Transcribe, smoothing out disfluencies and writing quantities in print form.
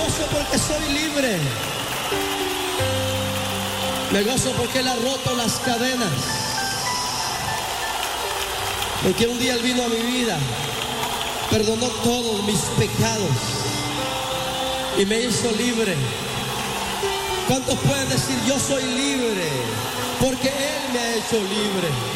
gozo porque soy libre. Me gozo porque Él ha roto las cadenas. Porque un día Él vino a mi vida, perdonó todos mis pecados y me hizo libre. ¿Cuántos pueden decir yo soy libre? Porque Él me ha hecho libre.